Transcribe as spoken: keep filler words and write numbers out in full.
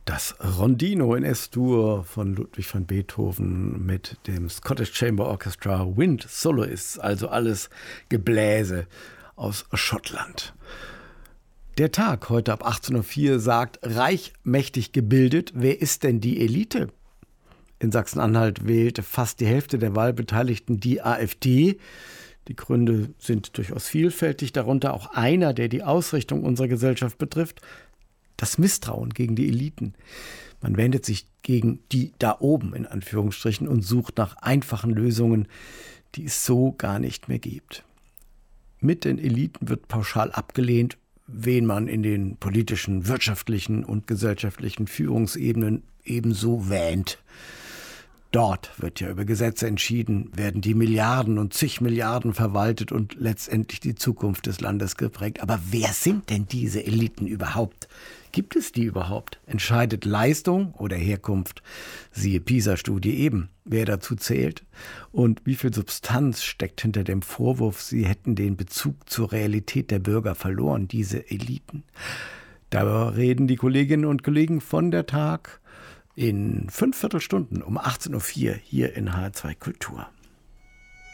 Das Rondino in S-Dur von Ludwig van Beethoven mit dem Scottish Chamber Orchestra Wind Soloists, also alles Gebläse aus Schottland. Der Tag heute ab achtzehn Uhr vier sagt, reich, mächtig, gebildet, wer ist denn die Elite? In Sachsen-Anhalt wählte fast die Hälfte der Wahlbeteiligten die AfD. Die Gründe sind durchaus vielfältig, darunter auch einer, der die Ausrichtung unserer Gesellschaft betrifft: das Misstrauen gegen die Eliten. Man wendet sich gegen die da oben in Anführungsstrichen und sucht nach einfachen Lösungen, die es so gar nicht mehr gibt. Mit den Eliten wird pauschal abgelehnt, wen man in den politischen, wirtschaftlichen und gesellschaftlichen Führungsebenen ebenso wähnt. Dort wird ja über Gesetze entschieden, werden die Milliarden und zig Milliarden verwaltet und letztendlich die Zukunft des Landes geprägt. Aber wer sind denn diese Eliten überhaupt? Gibt es die überhaupt? Entscheidet Leistung oder Herkunft? Siehe PISA-Studie eben, wer dazu zählt. Und wie viel Substanz steckt hinter dem Vorwurf, sie hätten den Bezug zur Realität der Bürger verloren, diese Eliten? Darüber reden die Kolleginnen und Kollegen von der Tag in fünf Viertelstunden um achtzehn Uhr vier hier in H R zwei Kultur.